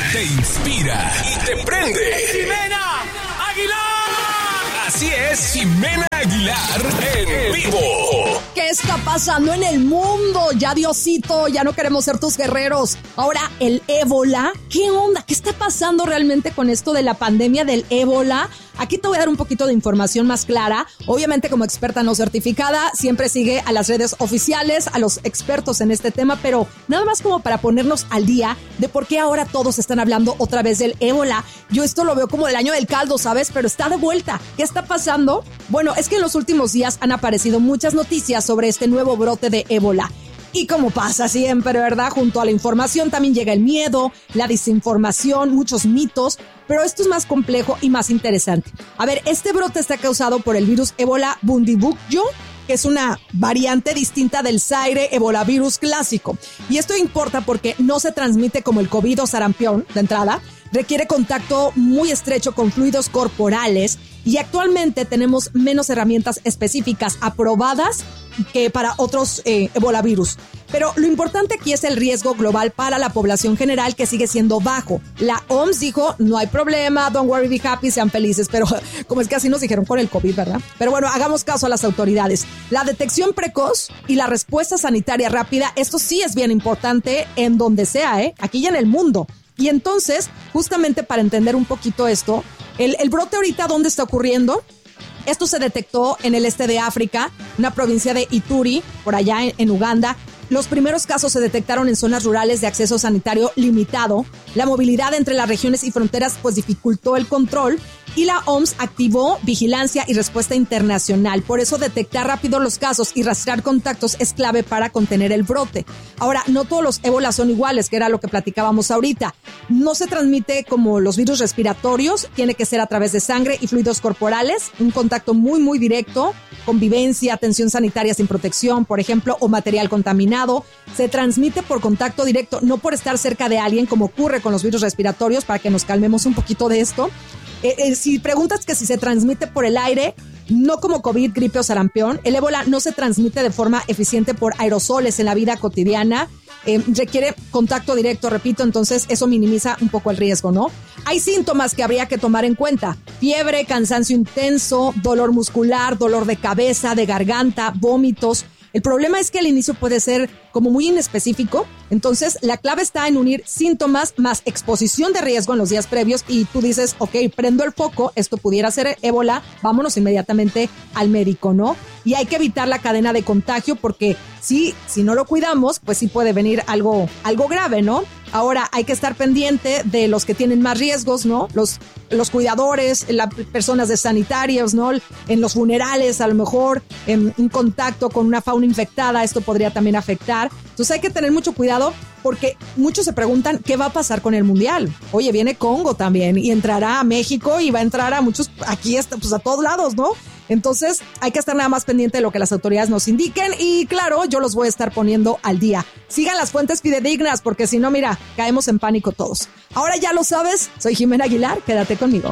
te inspira y te prende. ¡Ximena Aguilar! Así es, Ximena Aguilar en vivo. ¿Qué está pasando en el mundo? Ya Diosito, ya no queremos ser tus guerreros. Ahora, el ébola. ¿Qué onda? ¿Qué está pasando realmente con esto de la pandemia del ébola? Aquí te voy a dar un poquito de información más clara. Obviamente, como experta no certificada, siempre sigue a las redes oficiales, a los expertos en este tema, pero nada más como para ponernos al día de por qué ahora todos están hablando otra vez del ébola. Yo esto lo veo como el año del caldo, ¿sabes? Pero está de vuelta. ¿Qué está pasando? Bueno, es que en los últimos días han aparecido muchas noticias sobre este nuevo brote de ébola. Y como pasa siempre, ¿verdad? Junto a la información también llega el miedo, la desinformación, muchos mitos, pero esto es más complejo y más interesante. A ver, este brote está causado por el virus ébola bundibugyo, que es una variante distinta del Zaire ebolavirus clásico. Y esto importa porque no se transmite como el COVID o sarampión de entrada, requiere contacto muy estrecho con fluidos corporales y actualmente tenemos menos herramientas específicas aprobadas que para otros ebolavirus. Pero lo importante aquí es el riesgo global para la población general, que sigue siendo bajo. La OMS dijo, no hay problema, don't worry, be happy, sean felices, pero como es que así nos dijeron con el COVID, ¿verdad? Pero bueno, hagamos caso a las autoridades. La detección precoz y la respuesta sanitaria rápida, esto sí es bien importante en donde sea, aquí y en el mundo. Y entonces, justamente para entender un poquito esto, el brote ahorita, ¿dónde está ocurriendo? Esto se detectó en el este de África, una provincia de Ituri, por allá en Uganda. Los primeros casos se detectaron en zonas rurales de acceso sanitario limitado. La movilidad entre las regiones y fronteras pues dificultó el control y la OMS activó vigilancia y respuesta internacional. Por eso detectar rápido los casos y rastrear contactos es clave para contener el brote. Ahora, no todos los ébolas son iguales, que era lo que platicábamos ahorita. No se transmite como los virus respiratorios, tiene que ser a través de sangre y fluidos corporales, un contacto muy, muy directo, convivencia, atención sanitaria sin protección, por ejemplo, o material contaminado. Se transmite por contacto directo, no por estar cerca de alguien, como ocurre con los virus respiratorios, para que nos calmemos un poquito de esto. Si preguntas que si se transmite por el aire, no como COVID, gripe o sarampión. El ébola no se transmite de forma eficiente por aerosoles en la vida cotidiana. Requiere contacto directo, repito, entonces eso minimiza un poco el riesgo, ¿no? Hay síntomas que habría que tomar en cuenta: fiebre, cansancio intenso, dolor muscular, dolor de cabeza, de garganta, vómitos. El problema es que al inicio puede ser como muy inespecífico, entonces la clave está en unir síntomas más exposición de riesgo en los días previos y tú dices, ok, prendo el foco, esto pudiera ser ébola, vámonos inmediatamente al médico, ¿no? Y hay que evitar la cadena de contagio porque si no lo cuidamos, pues sí puede venir algo grave, ¿no? Ahora hay que estar pendiente de los que tienen más riesgos, ¿no? Los cuidadores, las personas de sanitarios, ¿no? En los funerales, a lo mejor, en un contacto con una fauna infectada, esto podría también afectar. Entonces hay que tener mucho cuidado porque muchos se preguntan qué va a pasar con el Mundial. Oye, viene Congo también y entrará a México y va a entrar a muchos, aquí pues a todos lados, ¿no? Entonces hay que estar nada más pendiente de lo que las autoridades nos indiquen y claro, yo los voy a estar poniendo al día. Sigan las fuentes fidedignas porque si no, mira, caemos en pánico todos. Ahora ya lo sabes, soy Ximena Aguilar, quédate conmigo.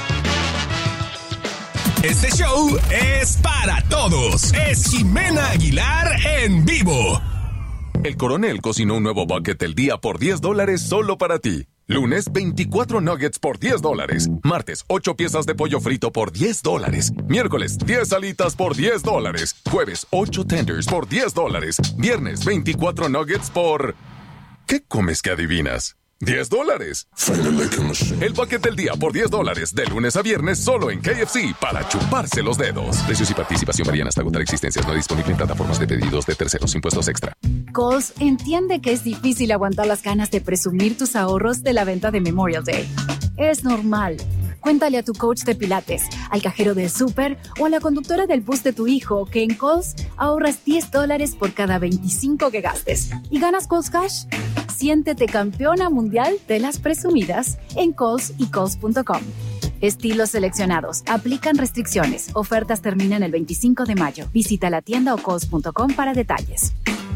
Este show es para todos. Es Ximena Aguilar en vivo. El Coronel cocinó un nuevo bucket del día por $10 solo para ti. Lunes, 24 nuggets por $10. Martes, 8 piezas de pollo frito por $10. Miércoles, 10 alitas por $10. Jueves, 8 tenders por $10. Viernes, 24 nuggets por... ¿Qué comes que adivinas? $10. El bucket del día por $10, de lunes a viernes solo en KFC para chuparse los dedos. Precios y participación varían hasta agotar existencias. No disponible en plataformas de pedidos de terceros, impuestos extra. Kohl's entiende que es difícil aguantar las ganas de presumir tus ahorros de la venta de Memorial Day. Es normal. Cuéntale a tu coach de pilates, al cajero del súper o a la conductora del bus de tu hijo que en Kohl's ahorras $10 por cada 25 que gastes. ¿Y ganas Kohl's Cash? Siéntete campeona mundial de las presumidas en Kohl's y Kohl's.com. Estilos seleccionados. Aplican restricciones. Ofertas terminan el 25 de mayo. Visita la tienda o Kohl's.com para detalles.